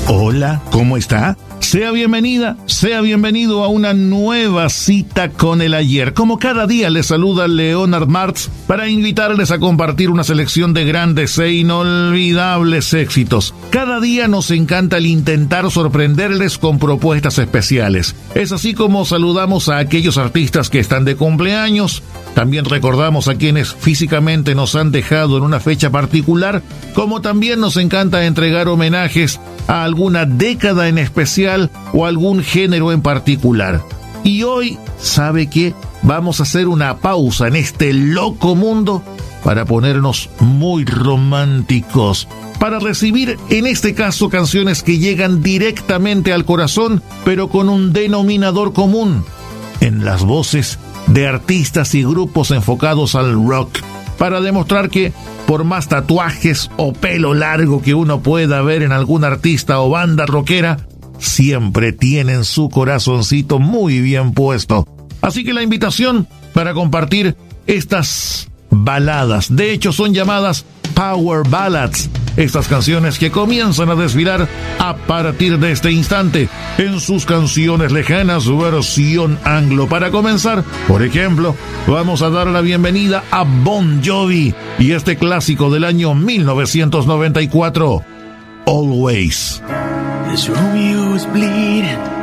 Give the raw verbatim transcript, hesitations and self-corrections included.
Hola, ¿cómo está? Sea bienvenida, sea bienvenido a una nueva cita con el ayer. Como cada día les saluda Leonard Martz para invitarles a compartir una selección de grandes e inolvidables éxitos. Cada día nos encanta el intentar sorprenderles con propuestas especiales. Es así como saludamos a aquellos artistas que están de cumpleaños. También recordamos a quienes físicamente nos han dejado en una fecha particular, como también nos encanta entregar homenajes a alguna década en especial o algún género en particular. Y hoy, ¿sabe qué? Vamos a hacer una pausa en este loco mundo para ponernos muy románticos, para recibir, en este caso, canciones que llegan directamente al corazón, pero con un denominador común, en las voces de artistas y grupos enfocados al rock, para demostrar que por más tatuajes o pelo largo que uno pueda ver en algún artista o banda rockera, siempre tienen su corazoncito muy bien puesto. Así que la invitación para compartir estas baladas, de hecho son llamadas Power Ballads, estas canciones que comienzan a desfilar a partir de este instante en sus canciones lejanas versión anglo. Para comenzar, por ejemplo, vamos a dar la bienvenida a Bon Jovi y este clásico del año mil novecientos noventa y cuatro, Always. As Romeo was bleeding